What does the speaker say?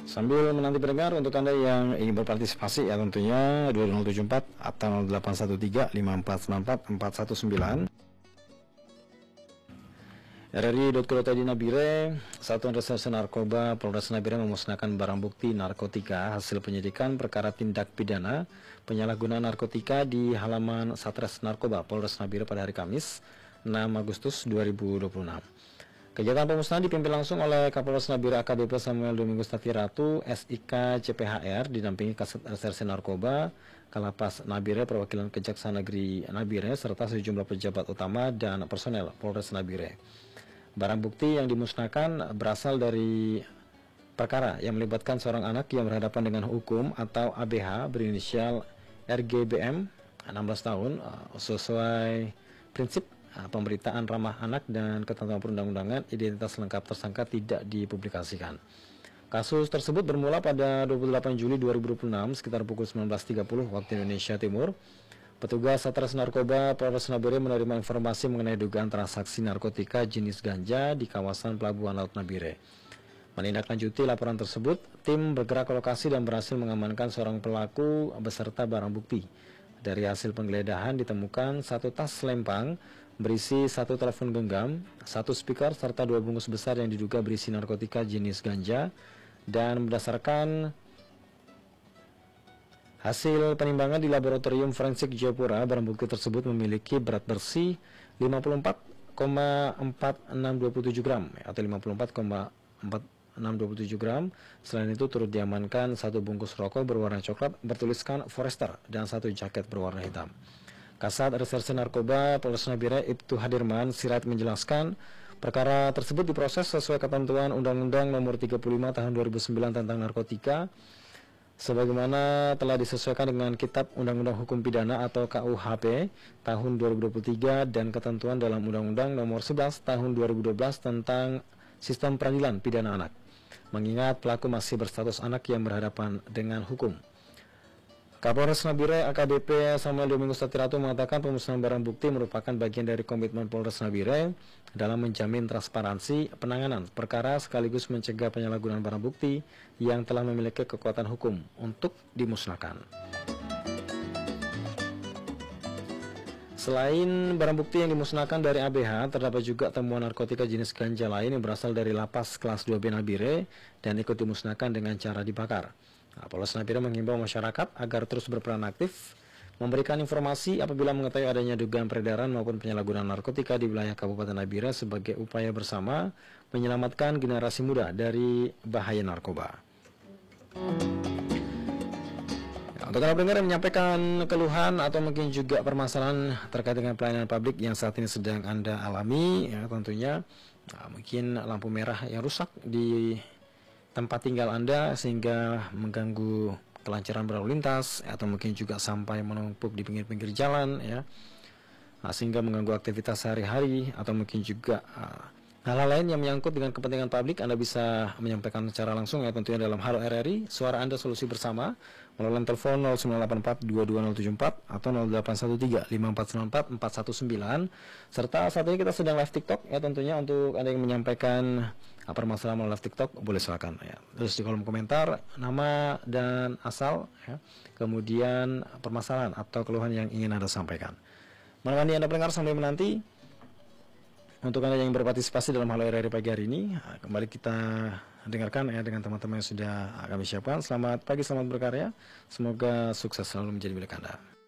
Sambil menanti pendengar, untuk Anda yang ingin berpartisipasi ya tentunya 2074 atau 0813 5494 419. RRI.co.id Nabire, Satuan Reserse Narkoba Polres Nabire memusnahkan barang bukti narkotika hasil penyidikan perkara tindak pidana penyalahgunaan narkotika di halaman Satres Narkoba Polres Nabire pada hari Kamis 6 Agustus 2026. Kegiatan pemusnahan dipimpin langsung oleh Kapolres Nabire AKBP Samuel Domingus Tatiratu, SIK CPHR, didampingi Kasat Reserse Narkoba, Kalapas Nabire, perwakilan Kejaksaan Negeri Nabire, serta sejumlah pejabat utama dan personel Polres Nabire. Barang bukti yang dimusnahkan berasal dari perkara yang melibatkan seorang anak yang berhadapan dengan hukum atau ABH berinisial RGBM 16 tahun sesuai prinsip pemberitaan ramah anak dan ketentuan perundang-undangan. Identitas lengkap tersangka tidak dipublikasikan. Kasus tersebut bermula pada 28 Juli 2026 sekitar pukul 19.30 waktu Indonesia Timur. Petugas Satres Narkoba Polres Nabire menerima informasi mengenai dugaan transaksi narkotika jenis ganja di kawasan Pelabuhan Laut Nabire. Menindaklanjuti laporan tersebut, tim bergerak ke lokasi dan berhasil mengamankan seorang pelaku beserta barang bukti. Dari hasil penggeledahan ditemukan satu tas lempang berisi satu telepon genggam, satu speaker, serta 2 bungkus besar yang diduga berisi narkotika jenis ganja. Dan berdasarkan hasil penimbangan di Laboratorium Forensik Jayapura, barang bukti tersebut memiliki berat bersih 54,4627 gram atau 54,4627 gram. Selain itu turut diamankan satu bungkus rokok berwarna coklat bertuliskan Forester dan satu jaket berwarna hitam. Kasat Reserse Narkoba Polres Nabire Ibtu Hadirman Sirait menjelaskan perkara tersebut diproses sesuai ketentuan Undang-Undang Nomor 35 Tahun 2009 tentang narkotika, sebagaimana telah disesuaikan dengan Kitab Undang-Undang Hukum Pidana atau KUHP tahun 2023 dan ketentuan dalam Undang-Undang Nomor 11 Tahun 2012 tentang Sistem Peradilan Pidana Anak, mengingat pelaku masih berstatus anak yang berhadapan dengan hukum. Kapolres Nabire AKBP Samuel Domingus Tatiratu mengatakan pemusnahan barang bukti merupakan bagian dari komitmen Polres Nabire dalam menjamin transparansi penanganan perkara sekaligus mencegah penyalahgunaan barang bukti yang telah memiliki kekuatan hukum untuk dimusnahkan. Selain barang bukti yang dimusnahkan dari ABH, terdapat juga temuan narkotika jenis ganja lain yang berasal dari lapas kelas 2B Nabire dan ikut dimusnahkan dengan cara dibakar. Polres Nabire menghimbau masyarakat agar terus berperan aktif, memberikan informasi apabila mengetahui adanya dugaan peredaran maupun penyalahgunaan narkotika di wilayah Kabupaten Nabire sebagai upaya bersama menyelamatkan generasi muda dari bahaya narkoba. Untuk Anda pendengar yang menyampaikan keluhan atau mungkin juga permasalahan terkait dengan pelayanan publik yang saat ini sedang Anda alami, ya tentunya mungkin lampu merah yang rusak di tempat tinggal Anda sehingga mengganggu kelancaran berlalu lintas, atau mungkin juga sampai menumpuk di pinggir-pinggir jalan, ya, sehingga mengganggu aktivitas sehari-hari, atau mungkin juga hal-hal lain yang menyangkut dengan kepentingan publik, Anda bisa menyampaikan secara langsung ya tentunya dalam Halo RRI, Suara Anda Solusi Bersama, melalui telepon 0984 22074 atau 0813 5494 419. Serta saat ini kita sedang live TikTok ya tentunya, untuk Anda yang menyampaikan permasalahan melalui live TikTok boleh silakan ya. Terus di kolom komentar nama dan asal ya, kemudian permasalahan atau keluhan yang ingin Anda sampaikan. Menemani Anda pendengar sambil menanti. Untuk Anda yang berpartisipasi dalam Halo RRI pagi hari ini, kembali kita dengarkan ya dengan teman-teman yang sudah kami siapkan. Selamat pagi, selamat berkarya. Semoga sukses selalu menjadi milik Anda.